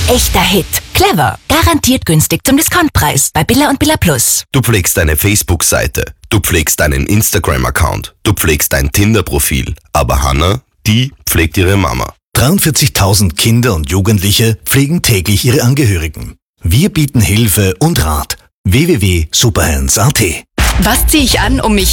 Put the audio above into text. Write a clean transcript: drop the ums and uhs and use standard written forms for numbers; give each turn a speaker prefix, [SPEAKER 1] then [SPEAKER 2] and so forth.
[SPEAKER 1] echter Hit. Clever. Garantiert günstig zum Discountpreis. Bei Billa und Billa Plus.
[SPEAKER 2] Du pflegst deine Facebook-Seite. Du pflegst deinen Instagram-Account. Du pflegst dein Tinder-Profil. Aber Hannah, die pflegt ihre Mama.
[SPEAKER 3] 43.000 Kinder und Jugendliche pflegen täglich ihre Angehörigen. Wir bieten Hilfe und Rat. www.superhands.at.
[SPEAKER 1] Was ziehe ich an, um mich